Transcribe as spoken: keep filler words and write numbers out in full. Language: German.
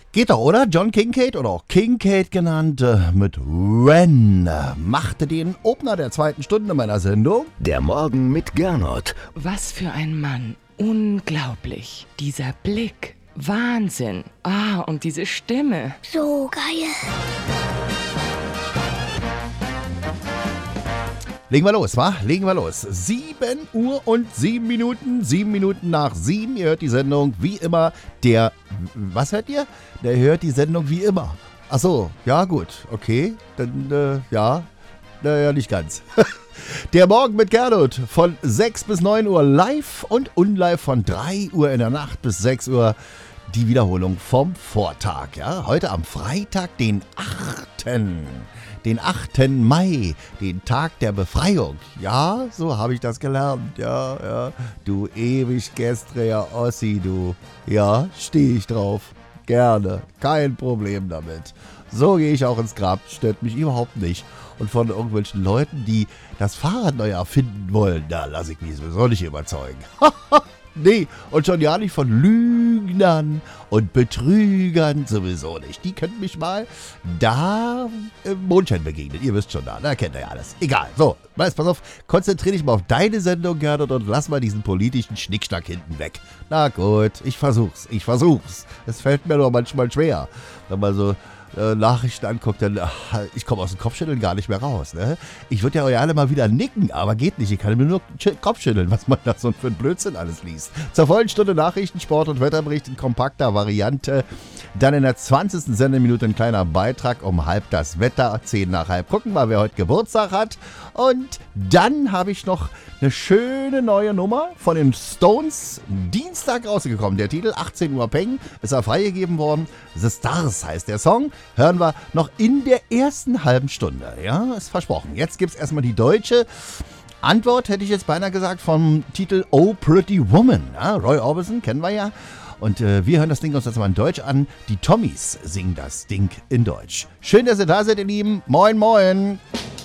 Geht doch, oder? John Kincaid oder auch Kincaid genannt, äh, mit When, machte den Opener der zweiten Stunde meiner Sendung. Der Morgen mit Gernot. Was für ein Mann. Unglaublich. Dieser Blick. Wahnsinn. Ah, und diese Stimme. So geil. Legen wir los, wa? Legen wir los. sieben Uhr und sieben Minuten, sieben Minuten nach sieben. Ihr hört die Sendung wie immer. Der, was hört ihr? Der hört die Sendung wie immer. Ach so, ja gut, okay. Dann, äh, ja, naja, nicht ganz. Der Morgen mit Gernot von sechs bis neun Uhr live und unlive von drei Uhr in der Nacht bis sechs Uhr. Die Wiederholung vom Vortag, ja. Heute am Freitag, den achten Den achten Mai, den Tag der Befreiung. Ja, so habe ich das gelernt. Ja, ja. Du ewig gestriger Ossi, du. Ja, stehe ich drauf. Gerne. Kein Problem damit. So gehe ich auch ins Grab. Stört mich überhaupt nicht. Und von irgendwelchen Leuten, die das Fahrrad neu erfinden wollen, da lasse ich mich sowieso nicht überzeugen. Nee, und schon ja nicht von Lügnern und Betrügern sowieso nicht. Die könnten mich mal da im Mondschein begegnen. Ihr wisst schon da, da kennt ihr ja alles. Egal, so, pass auf, konzentriere dich mal auf deine Sendung, Gernot, und lass mal diesen politischen Schnickschnack hinten weg. Na gut, ich versuch's, ich versuch's. Es fällt mir nur manchmal schwer, wenn man so äh, Nachrichten anguckt, dann ach, ich komme aus dem Kopfschütteln gar nicht mehr raus. Ne? Ich würde ja euch alle mal wieder nicken, aber geht nicht. Ich kann mir nur Kopfschütteln, was man da so für ein Blödsinn alles liest. Zur vollen Stunde Nachrichten, Sport und Wetterbericht in kompakter Variante. Dann in der zwanzigsten Sendeminute ein kleiner Beitrag um halb das Wetter, zehn nach halb. Gucken wir, wer heute Geburtstag hat. Und dann habe ich noch eine schöne neue Nummer von den Stones, Dienstag rausgekommen. Der Titel achtzehn Uhr Peng ist ja freigegeben worden. The Stars heißt der Song. Hören wir noch in der ersten halben Stunde. Ja, ist versprochen. Jetzt gibt es erstmal die deutsche Antwort, hätte ich jetzt beinahe gesagt, vom Titel Oh Pretty Woman. Ja, Roy Orbison kennen wir ja. Und äh, wir hören das Ding uns jetzt mal in Deutsch an. Die Tommies singen das Ding in Deutsch. Schön, dass ihr da seid, ihr Lieben. Moin, moin.